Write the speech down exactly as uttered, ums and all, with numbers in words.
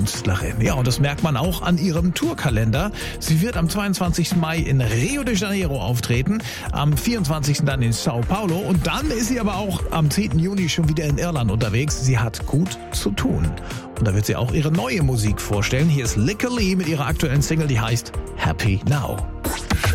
Künstlerin. Ja, und das merkt man auch an ihrem Tourkalender. Sie wird am zweiundzwanzigsten Mai in Rio de Janeiro auftreten, am vierundzwanzigsten dann in Sao Paulo und dann ist sie aber auch am zehnten Juni schon wieder in Irland unterwegs. Sie hat gut zu tun. Und da wird sie auch ihre neue Musik vorstellen. Hier ist Licker Lee mit ihrer aktuellen Single, die heißt Happy Now.